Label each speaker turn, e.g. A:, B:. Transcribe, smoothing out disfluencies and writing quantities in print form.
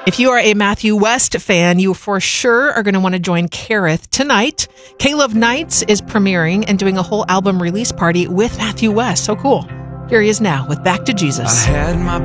A: If you are a Matthew West fan, you for sure are going to want to join Kerith tonight. K-Love Nights is premiering and doing a whole album release party with Matthew West. So cool. Here he is now with Back to Jesus.
B: I had my